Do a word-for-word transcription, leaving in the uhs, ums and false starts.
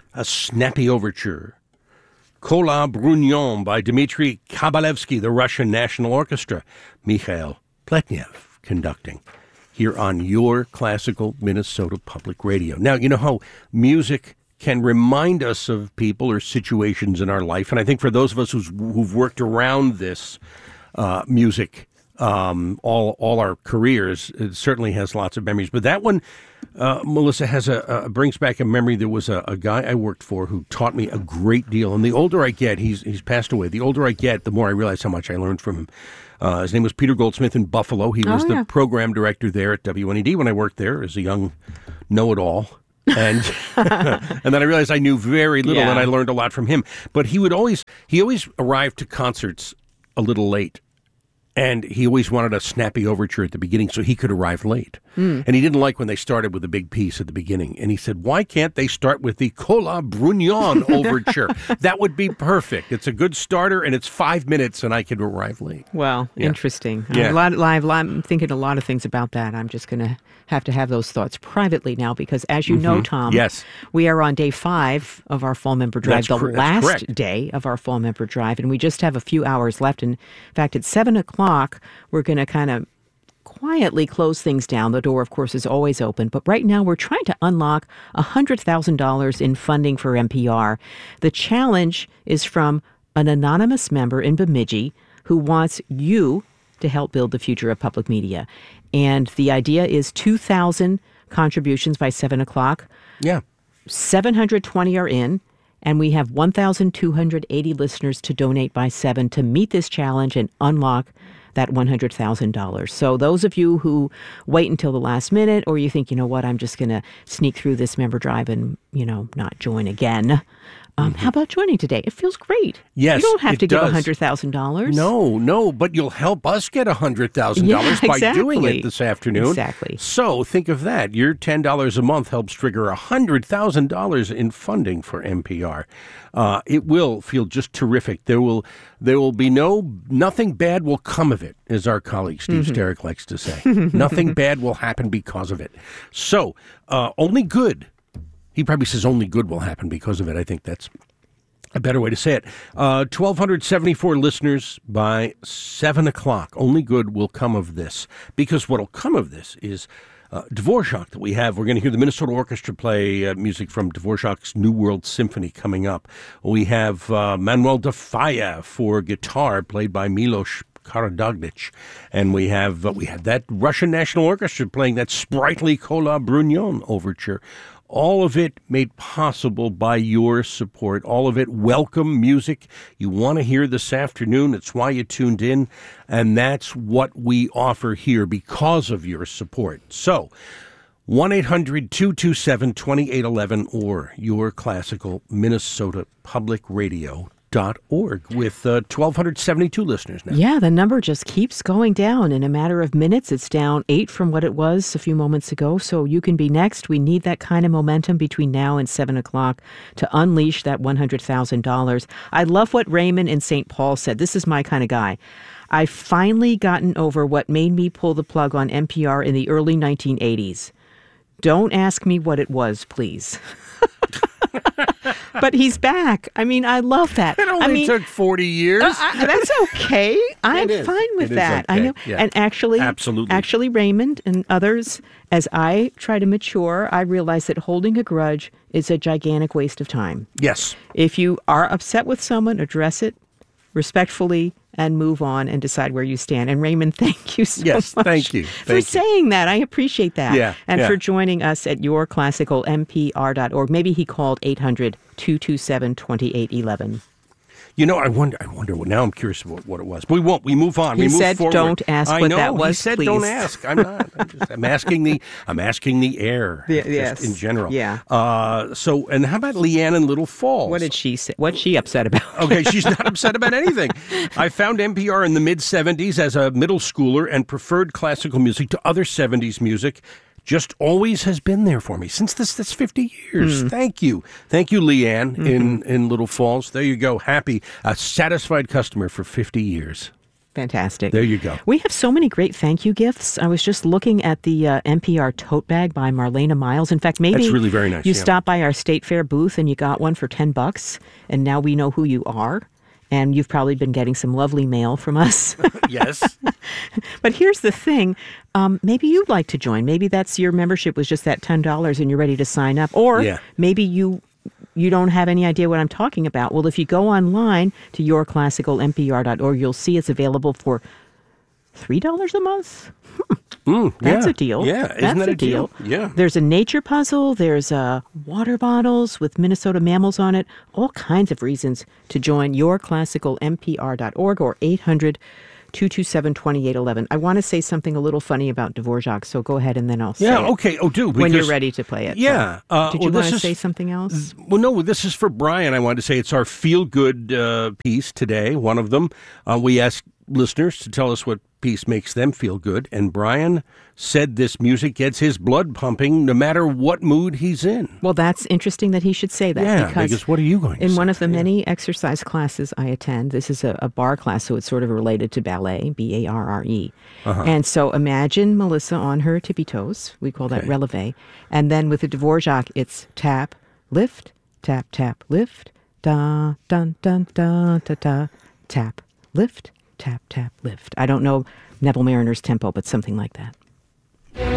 a snappy overture. Kola Brunion by Dmitry Kabalevsky, the Russian National Orchestra. Mikhail Pletnev conducting here on your classical Minnesota Public Radio. Now, you know how music can remind us of people or situations in our life, and I think for those of us who's, who've worked around this uh, music um, all all our careers, it certainly has lots of memories. But that one, uh, Melissa, has a uh, brings back a memory. There was a, a guy I worked for who taught me a great deal, and the older I get, he's he's passed away. The older I get, the more I realize how much I learned from him. Uh, his name was Peter Goldsmith in Buffalo. He was oh, yeah. the program director there at W N E D when I worked there as a young know-it-all. and and then I realized I knew very little, yeah. and I learned a lot from him. But he would always he always arrived to concerts a little late, and he always wanted a snappy overture at the beginning so he could arrive late. Mm. And he didn't like when they started with a big piece at the beginning. And he said, "Why can't they start with the Kola Brunion overture? That would be perfect. It's a good starter, and it's five minutes, and I could arrive late." Well, yeah. interesting. Yeah. A lot, live, I'm thinking a lot of things about that. I'm just going to have to have those thoughts privately now because, as you mm-hmm. know, Tom, yes. we are on day five of our Fall Member Drive, that's the cor- last day of our Fall Member Drive, and we just have a few hours left. In fact, at seven o'clock, we're going to kind of quietly close things down. The door, of course, is always open, but right now we're trying to unlock one hundred thousand dollars in funding for N P R. The challenge is from an anonymous member in Bemidji who wants you to help build the future of public media. And the idea is two thousand contributions by seven o'clock. Yeah. seven hundred twenty are in, and we have one thousand two hundred eighty listeners to donate by seven to meet this challenge and unlock that one hundred thousand dollars. So those of you who wait until the last minute, or you think, you know what, I'm just going to sneak through this member drive and, you know, not join again. Um, mm-hmm. How about joining today? It feels great. Yes, you don't have it to does. give one hundred thousand dollars. No, no, but you'll help us get one hundred thousand dollars yeah, by exactly. doing it this afternoon. Exactly. So think of that. Your ten dollars a month helps trigger one hundred thousand dollars in funding for N P R. Uh, it will feel just terrific. There will there will be no, nothing bad will come of it, as our colleague Steve mm-hmm. Sterick likes to say. Nothing bad will happen because of it. So uh, only good. He probably says only good will happen because of it. I think that's a better way to say it. Uh, one thousand two hundred seventy-four listeners by seven o'clock. Only good will come of this. Because what will come of this is uh, Dvorak that we have. We're going to hear the Minnesota Orchestra play uh, music from Dvorak's New World Symphony coming up. We have uh, Manuel de Falla for guitar, played by Milos Karadzic. And we have uh, we have that Russian National Orchestra playing that sprightly Kola Brunion overture. All of it made possible by your support. All of it welcome music you want to hear this afternoon. It's why you tuned in. And that's what we offer here because of your support. So, one eight hundred two two seven two eight one one or your classical Minnesota Public Radio. Dot org with uh, one thousand two hundred seventy-two listeners now. Yeah, the number just keeps going down. In a matter of minutes, it's down eight from what it was a few moments ago. So you can be next. We need that kind of momentum between now and seven o'clock to unleash that one hundred thousand dollars. I love what Raymond in Saint Paul said. This is my kind of guy. I've finally gotten over what made me pull the plug on N P R in the early nineteen eighties. Don't ask me what it was, please. But he's back. I mean, I love that. It only I mean, took forty years. Uh, I, that's okay. I'm is. fine with It that. okay. I know. Yeah. And actually, Absolutely. actually, Raymond and others, as I try to mature, I realize that holding a grudge is a gigantic waste of time. Yes. If you are upset with someone, address it respectfully and move on and decide where you stand. And Raymond, thank you so yes, much thank you. for Thank saying you. that. I appreciate that. Yeah, and yeah. for joining us at your classical N P R dot org. Maybe he called eight hundred two two seven two eight one one. You know, I wonder. I wonder. What, now I'm curious about what it was. But we won't. We move on. He we move said, forward. "Don't ask I what know, that was, He said, please." "Don't ask." I'm not. I'm, just, I'm asking the. I'm asking the air. Yeah, just yes. in general. Yeah. Uh, so, and how about Leanne in Little Falls? What did she say? What's she upset about? Okay, she's not upset about anything. I found N P R in the mid seventies as a middle schooler and preferred classical music to other seventies music. Just always has been there for me since this. That's fifty years. Mm. Thank you, thank you, Leanne mm-hmm. in in Little Falls. There you go. Happy, a satisfied customer for fifty years. Fantastic. There you go. We have so many great thank you gifts. I was just looking at the uh, N P R tote bag by Marlena Miles. In fact, maybe That's really very nice, you yeah. stopped by our State Fair booth and you got one for ten bucks, and now we know who you are. And you've probably been getting some lovely mail from us. Yes. But here's the thing. Um, maybe you'd like to join. Maybe that's your membership was just that ten dollars and you're ready to sign up. Or Yeah. maybe you you don't have any idea what I'm talking about. Well, if you go online to your classical N P R dot org, you'll see it's available for three dollars a month. Mm, That's yeah. a deal. Yeah, That's isn't that a a deal? deal. Yeah. There's a nature puzzle. There's uh, water bottles with Minnesota mammals on it. All kinds of reasons to join your classical N P R dot org or eight hundred, two two seven, two eight one one. I want to say something a little funny about Dvorak, so go ahead and then I'll say Yeah, it okay. Oh, do. when you're because- ready to play it. Yeah. Uh, Did you well, want this to is- say something else? Well, no, this is for Brian. I wanted to say it's our feel-good uh, piece today, one of them. Uh, we asked listeners to tell us what piece makes them feel good, and Brian said this music gets his blood pumping no matter what mood he's in. Well, that's interesting that he should say that. Yeah, because, because what are you going to in say? one of the many exercise classes I attend, this is a, a bar class, so it's sort of related to ballet, B A R R E. Uh-huh. And so imagine Melissa on her tippy toes. We call that Okay. releve. And then with the Dvorak, it's tap, lift, tap, tap, lift, da, dun, dun, da, da, da, tap, lift, tap, tap, lift. I don't know Neville Mariner's tempo, but something like that.